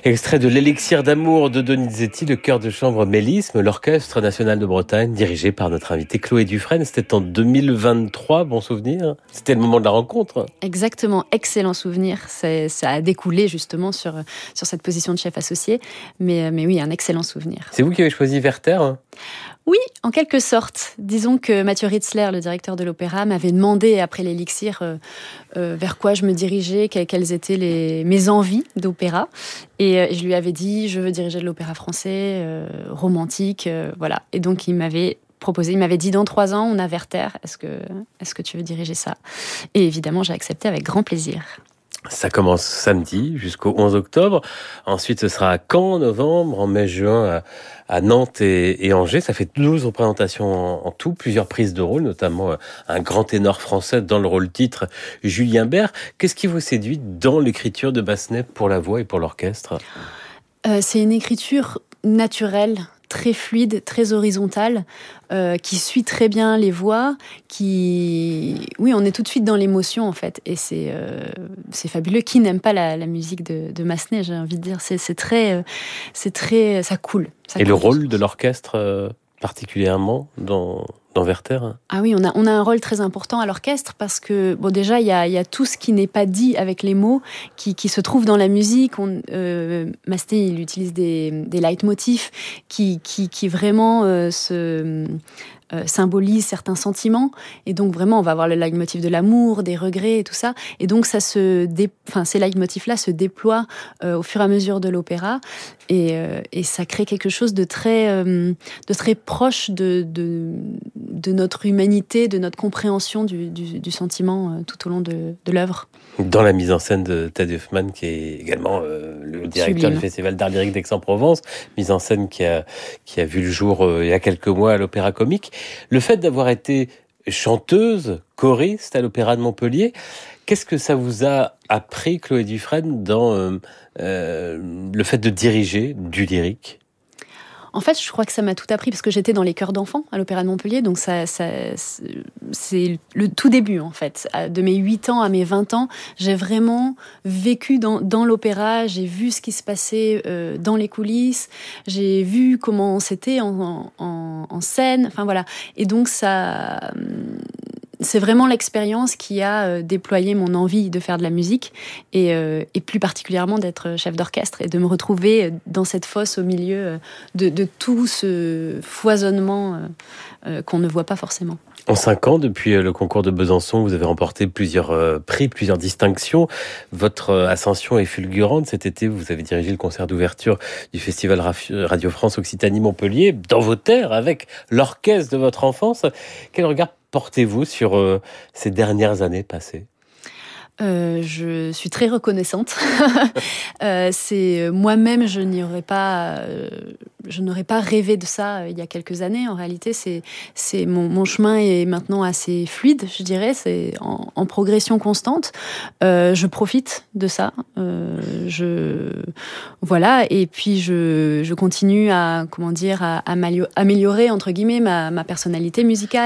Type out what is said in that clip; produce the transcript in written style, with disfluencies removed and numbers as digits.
Extrait de l'Élixir d'amour de Donizetti, le chœur de chambre Mélisme, l'Orchestre national de Bretagne, dirigé par notre invitée Chloé Dufresne. C'était en 2023, bon souvenir. C'était le moment de la rencontre. Exactement, excellent souvenir. Ça a découlé justement sur cette position de chef associé. Mais oui, un excellent souvenir. C'est vous qui avez choisi Werther ? Oui, en quelque sorte. Disons que Mathieu Ritzler, le directeur de l'opéra, m'avait demandé, après l'Élixir, vers quoi je me dirigeais, quelles étaient mes envies d'opéra. Et je lui avais dit, je veux diriger de l'opéra français, romantique, voilà. Et donc, il m'avait dit, dans 3 ans, on a Werther, est-ce que tu veux diriger ça ? Et évidemment, j'ai accepté avec grand plaisir. Ça commence samedi jusqu'au 11 octobre. Ensuite, ce sera à Caen en novembre, en mai, juin à Nantes et Angers. Ça fait 12 représentations en tout, plusieurs prises de rôle, notamment un grand ténor français dans le rôle titre, Julien Bert. Qu'est-ce qui vous séduit dans l'écriture de Massenet pour la voix et pour l'orchestre ? C'est une écriture naturelle, très fluide, très horizontale, qui suit très bien les voix, oui, on est tout de suite dans l'émotion en fait, et c'est fabuleux. Qui n'aime pas la musique de Massenet, j'ai envie de dire, c'est très, ça coule. Et le rôle de l'orchestre particulièrement dans Werther ? Ah oui, on a un rôle très important à l'orchestre parce que, bon, déjà, il y a tout ce qui n'est pas dit avec les mots qui se trouve dans la musique. Massenet, il utilise des leitmotifs qui vraiment symbolisent certains sentiments. Et donc, vraiment, on va avoir le leitmotiv de l'amour, des regrets et tout ça. Et donc, ces leitmotifs-là se déploient au fur et à mesure de l'opéra. Et ça crée quelque chose de très proche de notre humanité, de notre compréhension du sentiment tout au long de l'œuvre. Dans la mise en scène de Ted Huffman, qui est également le directeur du Festival d'Art Lyrique d'Aix-en-Provence, mise en scène qui a vu le jour il y a quelques mois à l'Opéra Comique. Le fait d'avoir été chanteuse, choriste à l'Opéra de Montpellier, qu'est-ce que ça vous a appris, Chloé Dufresne, dans le fait de diriger du lyrique ? En fait, je crois que ça m'a tout appris parce que j'étais dans les chœurs d'enfants à l'Opéra de Montpellier, donc c'est le tout début en fait. De mes 8 ans à mes 20 ans, j'ai vraiment vécu dans l'opéra, j'ai vu ce qui se passait dans les coulisses, j'ai vu comment c'était en scène, enfin voilà. Et donc c'est vraiment l'expérience qui a déployé mon envie de faire de la musique et plus particulièrement d'être chef d'orchestre et de me retrouver dans cette fosse au milieu de tout ce foisonnement qu'on ne voit pas forcément. En 5 ans, depuis le concours de Besançon, vous avez remporté plusieurs prix, plusieurs distinctions. Votre ascension est fulgurante. Cet été, vous avez dirigé le concert d'ouverture du Festival Radio France Occitanie-Montpellier, dans vos terres, avec l'orchestre de votre enfance. Quel regard portez-vous sur ces dernières années passées ? Je suis très reconnaissante. Moi-même, je n'aurais pas rêvé de ça il y a quelques années. En réalité, mon chemin est maintenant assez fluide, je dirais. C'est en progression constante. Je profite de ça. Voilà. Et puis je continue à améliorer entre guillemets ma personnalité musicale.